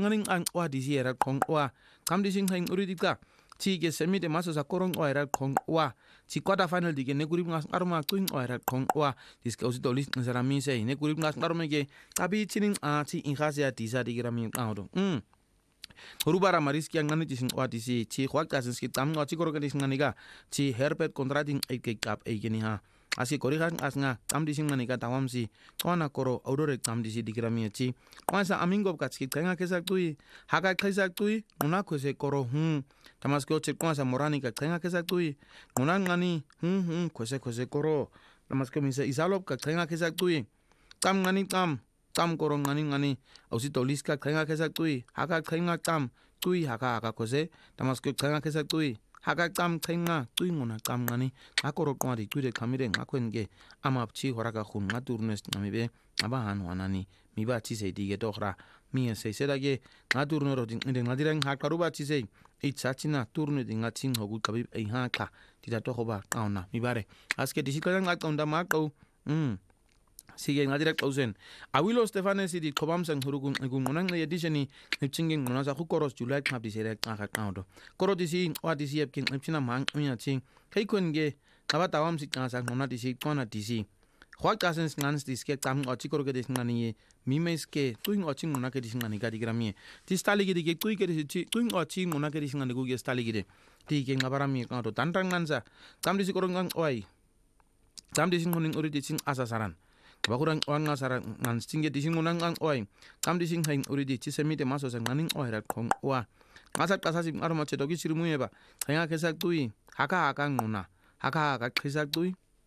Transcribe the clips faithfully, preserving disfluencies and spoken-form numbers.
nganing ang wa di si era kong wa kam di sing haing uri dika chi ge semi de maso sa korong wa era kong wa chi quarter final di ge ne kurip ngas arma tuing wa era kong wa dis ka usito lis ngasara mi se ne kurip ngas arma ge kabi chining a chi in khasia di sa di gra mi audo mm Rubara mariski ang ngani tising wa disi chi khwak tasin ski tam ngo chi koro kadis ngani ga chi herbet contrading ai ke kap ai geni ha asi kori kan as nga tam dising ngani ka tawam si kona koro aurore tam disi digrami chi kwansa amingo ka ski kanga kesak tui haga kesak tui una ko se koro hm tamas ko chi kwansa morani ka kanga kesak tui una ngani hm hm ko se ko se koro tamas ko mi se isalop ka kanga kesak tui tam ngani tam tam korong ngani ngani ausi tolis ka khenga kesak tui haka khenga tam tui haka haka kose tamas ko khenga kesak tui haka tam khenga tui ngona tam ngani akoro kwari tui de khamire ngakwen amap chi horaka khun ngaturnes namibe aba han wanani miba chi se dige tokhra mi se se dage ngaturno ro de ngadirang hakaruba chi se ichachina turne de ngaching hogu kabib ai ha kha tida tokhoba kauna mibare aske disikang akaunda makau mm Sige ngadirek pausen. Awilo Stefanes di kobam sang hurugun egun monang le edisheni nipchinging monasa hukoros July kap di serek ngaka kaudo. Koro disi wa disi epking nipchina mang unya ching. Kay kunge kaba tawam sik ngasa ngona disi kona disi. Khwak kasen ngans diske tam ochi koro ke dis ngani mimes ke tuing ochi ngona ke dis ngani gadi gramie. Ti stali ge dige tui ke disi tuing ochi ngona ke dis ngani gu ge stali ge. Ti ge ngabarami kaudo tantang ngansa. Tam disi koro ngang oi. Tam disi ngoning uri disi asasaran. Bakurang orang ngasara ngan singge dising munang ang oing kam dising haing uridi chisemi de maso sang nganing oira kong wa ngasat kasasi arma chedogi sirmu eba hanga kesak tui haka haka nguna haka haka kesak tui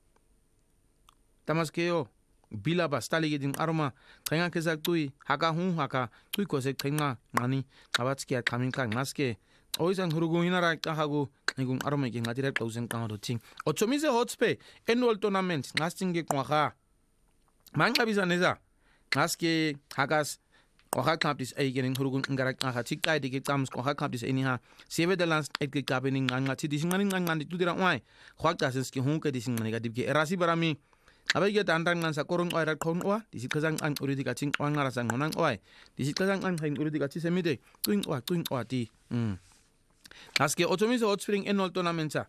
tamaskeo bila bastali gedin arma hanga kesak tui haka hun haka tui kose kenga ngani abatskia kamin ka ngaske oisang hurugu hinara ka hagu ngung arma ge ngadira tausen ka do ching ochomise hotspe annual tournament ngastinge kwa Manga bisa neza ngaske hagas oha kaptis eigen hurugun ngarak aha chikai dige tams oha kaptis eniha sevedelans etge kabening nganga chi disingani nganga di tudira wai khwak tasens ki hunke disingani ga dibge erasi barami abai ge dandang ngan sakorong oira khon wa disi khazang ang uridi ka ching wangara sang ngonang oi disi khazang ang hain uridi ka chi semide tuing wa tuing wa ti um ngaske ochomis hot spring annual tournament sa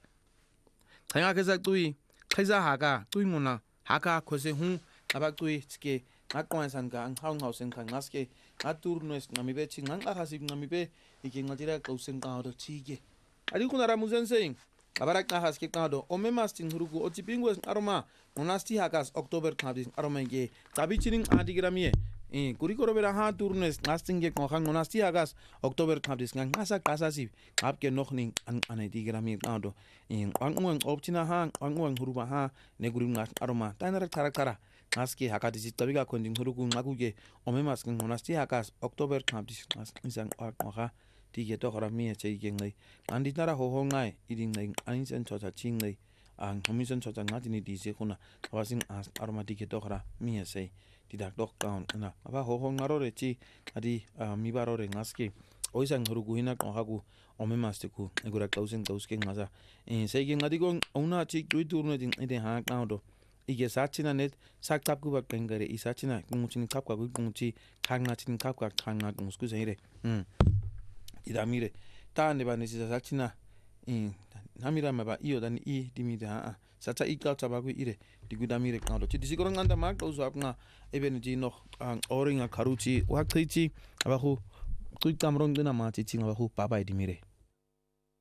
khanga khazak tui khaiza haga tuinguna haka khose hu abak tui ske ngakwan san ka ang haung hausen ka ngaske aturnes ngamibe ching ang akasib ngamibe iki ngatira kausen ka do chige ari kunara musen sein abarak na haske ka do ome masting hurugu ochipingwes aroma monasti hakas october thabis aroma ge tabichining adigramie e kuri korobera ha turnes ngasting ge khang monasti hakas october thabis ngang ngasa kasasi apke nokhning an anidigramie ka do in angwang opchina ha angwang huruba ha negurim ngas aroma tanara tarakara Aski haka disi tabiga konding hurugu ngaguge omemas ng monasti hakas October thabis isang akha tige to khara mi che geng nei andi nara ho ho ngai iding nei anisen chocha ching nei ang homisen chocha ngati ni dise khuna wasing as aromatic to khara mi se didak dok kaun na aba ho ho ngaro re chi adi mi baro re ngaski oisang hurugu hina ko hagu omemas te ku egura kausen kauske ngasa e se geng adi gong ona chi tui turne ding ide ha kaudo Ige sachina net sak tap ku bak kengare I sachina ngungchin kap ka gungchi khanga chin kap ka khanga ngusku zaire hm idamire ta ne ba ne sachina in namira ma ba iyo dan I dimida a sacha ikal chabagu ire digudamire kando chi disigorong anda mak to swap nga ebenji noch ang oringa karuchi wa khichi abahu kuitamrong dina ma chi chinga bahu papai dimire